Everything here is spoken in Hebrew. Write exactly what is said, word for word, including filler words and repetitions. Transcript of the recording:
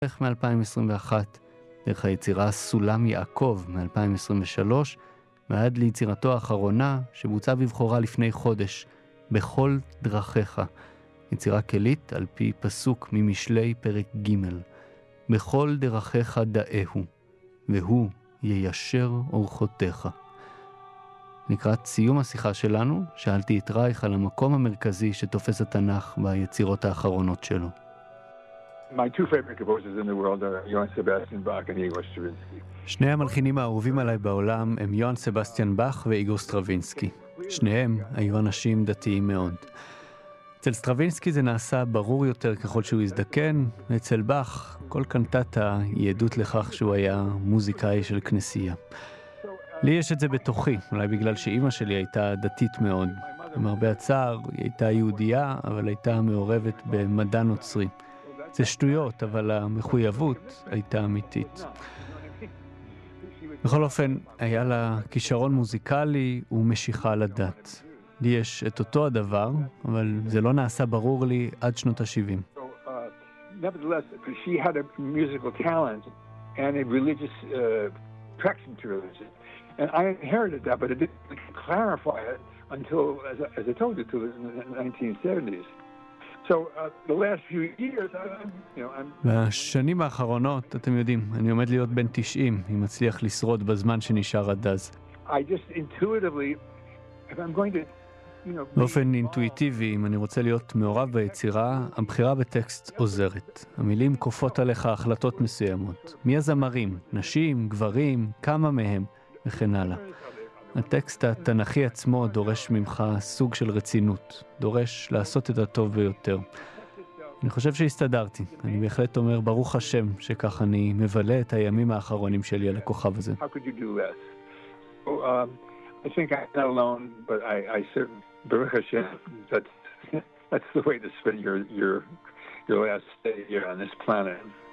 דרך מ-אלפיים עשרים ואחת, דרך היצירה סולם יעקב מ-אלפיים עשרים ושלוש, ועד ליצירתו האחרונה שבוצעה בבחורה לפני חודש, בכל דרכיך. יצירה כלית על פי פסוק ממשלי פרק ג' בכל דרכיך דאהו, והוא יישר אורחותיך. לקראת סיום השיחה שלנו, שאלתי את רייך על המקום המרכזי שתופס התנ"ך ביצירות האחרונות שלו. My two favorite composers in the world are Johann Sebastian Bach and Igor Stravinsky. שני המלחינים האהובים עליי בעולם הם יוהאן סבסטיאן באך ואיגור סטרווינסקי. שניהם היו אנשים דתיים מאוד. אצל סטרווינסקי זה נעשה ברור יותר ככל שהוא הזדקן, ואצל באך כל קנטטה היא עדות לכך שהוא היה מוזיקאי של כנסייה. לי יש את זה בתוכי, אולי בגלל שאימא שלי הייתה דתית מאוד. למרבה הצער, היא הייתה יהודייה, אבל הייתה מעורבת במדע נוצרי. זה שטויות, אבל המחויבות הייתה אמיתית. בכל אופן, היה לה כישרון מוזיקלי ומשיכה לדת. לי יש את אותו הדבר, אבל זה לא נעשה ברור לי עד שנות ה-שבעים. So, uh, nevertheless, she had a musical talent and a religious uh, attraction to religion. And I inherited that, but I didn't clarify it until, as I, as I told you, until the nineteen seventies. So, uh, the last few years, I, you know, I'm... בשנים האחרונות, אתם יודעים, אני עומד להיות בן תשעים, אם מצליח לשרוד בזמן שנשאר עד אז. I just intuitively, if I'm going to, you know... באופן אינטואיטיבי, אם אני רוצה להיות מעורב ביצירה, הבחירה בטקסט עוזרת. המילים כופות עליך החלטות מסוימות. מי הזמרים? נשים? גברים? כמה מהם? וכן הלאה. הטקסט התנ"כי עצמו דורש ממך סוג של רצינות, דורש לעשות את הטוב ביותר. אני חושב שהסתדרתי, אני בהחלט אומר ברוך השם שכך אני מבלה את הימים האחרונים שלי על הכוכב הזה. How could you do less? So, um, I think I'm not alone, but I, I certainly, Baruch Hashem, that's, that's the way to spend your, your, your last day here on this planet.